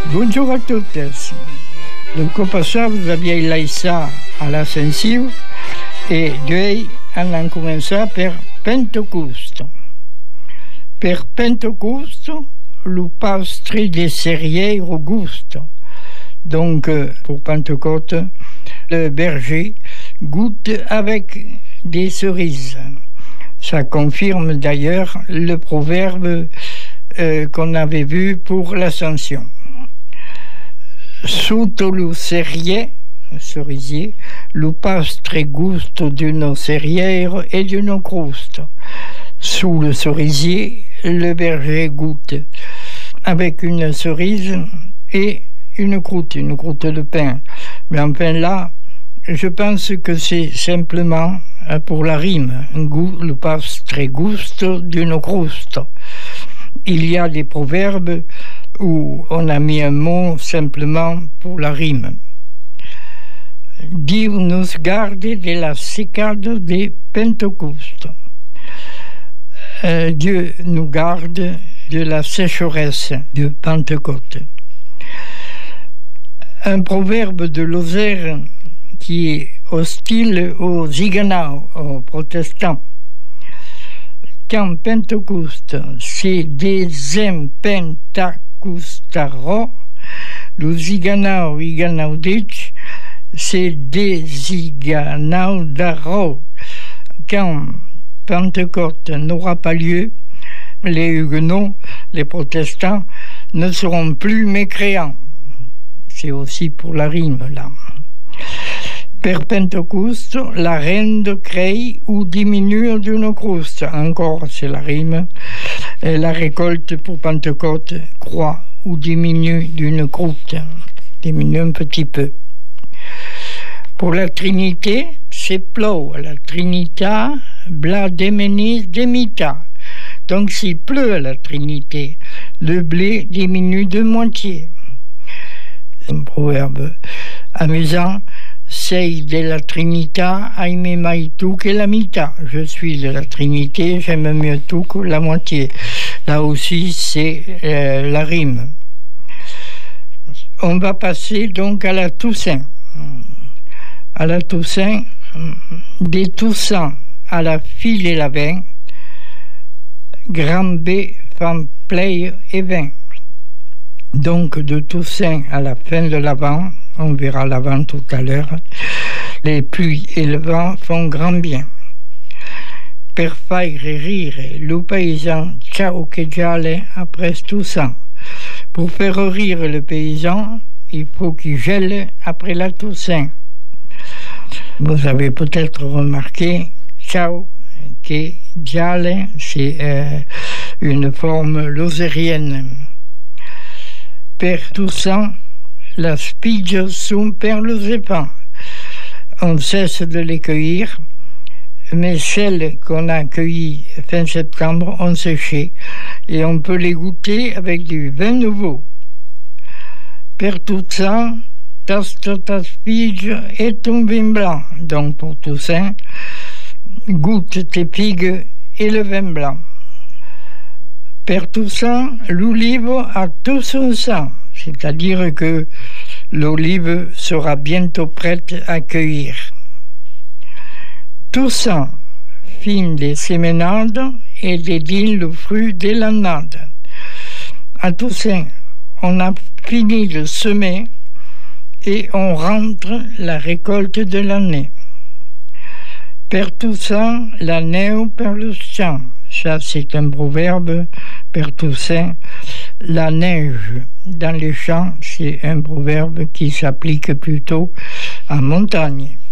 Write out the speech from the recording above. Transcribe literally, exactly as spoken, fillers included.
Bonjour a totes. Donc au passat vous aviez laissat a l'ascensiu e d'uei han començat per Pentecosto. Per Pentecosto, lo pastre de Serier Augusto. Donc pour Pentecôte, le berger goûte avec des cerises. Ça confirme d'ailleurs le proverbe euh, qu'on avait vu pour l'Ascension. Sotto lo serier, cerisier, lo pastre gusto d'uno seriero e d'uno crusto. Sous le cerisier, le berger goûte avec une cerise et une croûte, une croûte de pain. Mais enfin là, je pense que c'est simplement pour la rime, le pastre gusto d'uno crusto. Il y a des proverbes où on a mis un mot simplement pour la rime. Dieu nous garde de la secade de Pentecoste. Euh, Dieu nous garde de la sécheresse de Pentecôte. Un proverbe de Lozère qui est hostile aux Ziganao, aux protestants. Quand Pentecoste se desempentecoustarò, lo Ziganao Iganaudic se désiganaudarò. Quand Pentecôte n'aura pas lieu, les Huguenots, les protestants, ne seront plus mécréants. C'est aussi pour la rime, là. Per Pentecosto, la rende crei ou diminue d'uno crusto. Encore, c'est la rime. Et la récolte pour Pentecôte croît ou diminue d'une croûte. Diminue un petit peu. Pour la Trinité, c'est plou. La Trinita, bla demenis demita. Donc, s'il pleut à la Trinité, le blé diminue de moitié. Un proverbe amusant. Sei de la Trinita, aime mai tu que la mità. Je suis de la Trinité, j'aime mieux tout que la moitié. Là aussi, c'est euh, la rime. On va passer donc à la Toussaint. À la Toussaint, des Toussants à la file et la vin, grand B, femme play et vin. Donc de Toussaint à la fin de l'Avent, on verra l'Avent tout à l'heure, les pluies et le vent font grand bien. Per faire rire le paysan, ciao che giale après Toussaint. Pour faire rire le paysan, il faut qu'il gèle après la Toussaint. Vous avez peut-être remarqué, ciao che giale, c'est euh, une forme lozérienne. Per Toussaint, la spigge sont per le zepan. On cesse de les cueillir, mais celles qu'on a cueillies fin septembre ont séché et on peut les goûter avec du vin nouveau. Per Toussaint, tasto ta spigge et ton vin blanc. Donc pour Toussaint, goûte tes figues et le vin blanc. Per Toussaint, l'olive a tout son sang, c'est-à-dire que l'olive sera bientôt prête à cueillir. Toussaint, fin des séménades et dédie le fruit de l'année. À Toussaint, on a fini de semer et on rentre la récolte de l'année. Per Toussaint, l'année per le champ. Ça, c'est un proverbe, per Toussaint. La neige dans les champs, c'est un proverbe qui s'applique plutôt en montagne.